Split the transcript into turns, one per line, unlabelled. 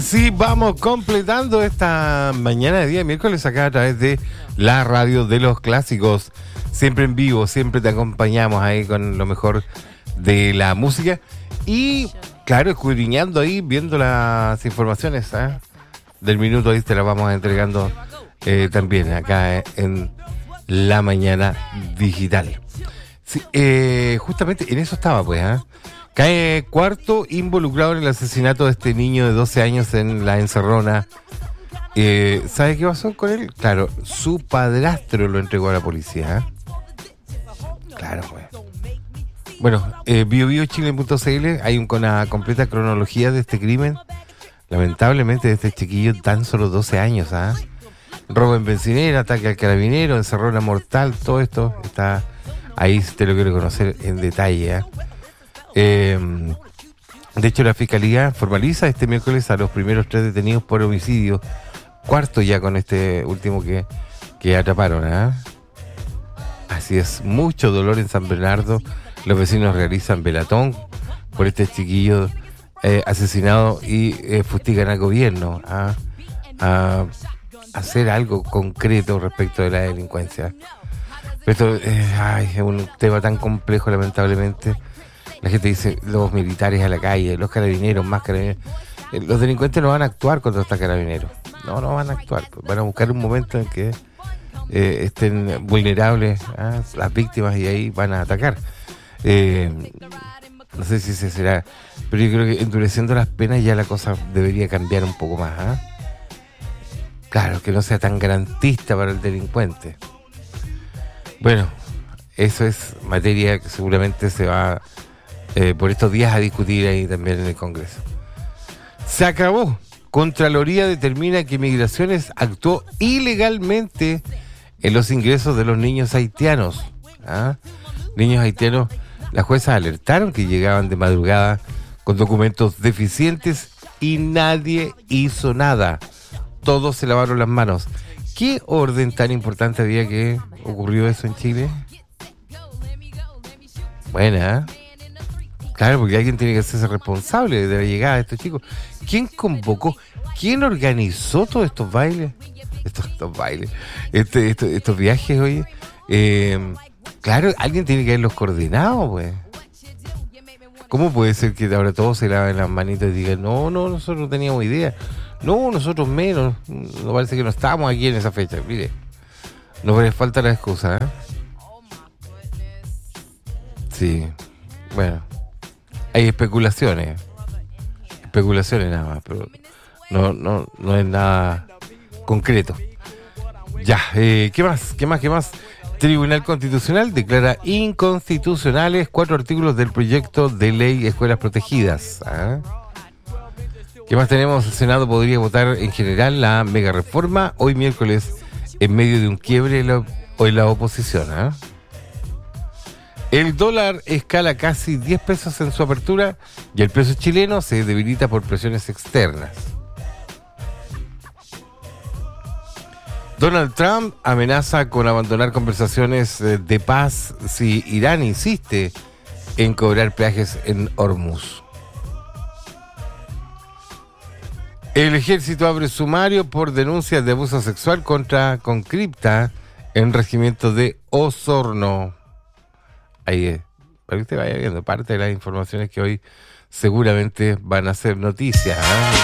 Sí, vamos completando esta mañana de día miércoles acá a través de la radio de los clásicos. Siempre en vivo, siempre te acompañamos ahí con lo mejor de la música. Y claro, escudriñando ahí, viendo las informaciones del minuto, ahí te las vamos entregando también acá en la mañana digital. Sí, justamente en eso estaba pues, Cae cuarto involucrado en el asesinato de este niño de 12 años en La Encerrona. ¿Sabe qué pasó con él? Claro, su padrastro lo entregó a la policía. Claro, pues. Bueno, biobiochile.cl hay una completa cronología de este crimen. Lamentablemente de este chiquillo tan solo 12 años. Robo en bencinera, ataque al carabinero, encerrona mortal, todo esto está ahí, si te lo quiero conocer en detalle. De hecho, la Fiscalía formaliza este miércoles a los primeros 3 detenidos por homicidio, cuarto ya con este último que atraparon. Así es, mucho dolor en San Bernardo. Los vecinos realizan velatón por este chiquillo asesinado y fustigan al gobierno a hacer algo concreto respecto de la delincuencia. Esto es un tema tan complejo, lamentablemente. La gente dice, los militares a la calle, los carabineros, más carabineros. Los delincuentes no van a actuar contra estos carabineros. No van a actuar. Van a buscar un momento en que estén vulnerables las víctimas y ahí van a atacar. No sé si se será, pero yo creo que endureciendo las penas ya la cosa debería cambiar un poco más. Claro, que no sea tan garantista para el delincuente. Bueno, eso es materia que seguramente se va por estos días a discutir ahí también en el Congreso. Se acabó. Contraloría determina que Migraciones actuó ilegalmente en los ingresos de los niños haitianos. Niños haitianos, las juezas alertaron que llegaban de madrugada con documentos deficientes y nadie hizo nada. Todos se lavaron las manos. ¿Qué orden tan importante había que ocurrió eso en Chile? Buena, Claro, porque alguien tiene que hacerse responsable de la llegada de estos chicos. ¿Quién convocó? ¿Quién organizó todos estos bailes? Estos bailes. Estos viajes, oye. Claro, alguien tiene que haberlos coordinado, pues. ¿Cómo puede ser que ahora todos se laven las manitas y digan, no, nosotros no teníamos idea? No, nosotros menos. No parece que no estábamos aquí en esa fecha. Mire, nos falta la excusa, Sí, bueno. Hay especulaciones nada más, pero no es nada concreto. Ya, ¿qué más? Tribunal Constitucional declara inconstitucionales 4 artículos del proyecto de ley Escuelas Protegidas. ¿Qué más tenemos? El Senado podría votar en general la mega reforma hoy miércoles en medio de un quiebre en la oposición. El dólar escala casi 10 pesos en su apertura y el peso chileno se debilita por presiones externas. Donald Trump amenaza con abandonar conversaciones de paz si Irán insiste en cobrar peajes en Hormuz. El ejército abre sumario por denuncias de abuso sexual contra Concripta en regimiento de Osorno. Ahí para que usted vaya viendo parte de las informaciones que hoy seguramente van a ser noticias.